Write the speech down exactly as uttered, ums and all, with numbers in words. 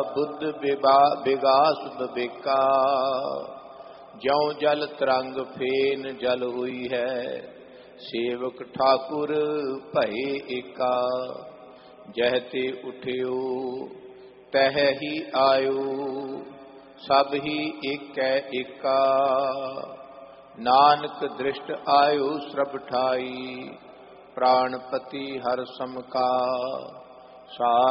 Buddha Vegas Viveka. ज्यों जल तरंग फेन जल हुई है, सेवक ठाकुर भय एका। जहते उठियो तह ही आयो, सब ही एक एका। नानक दृष्ट आयो श्रभ ठाई, प्राणपति हर सम का। सा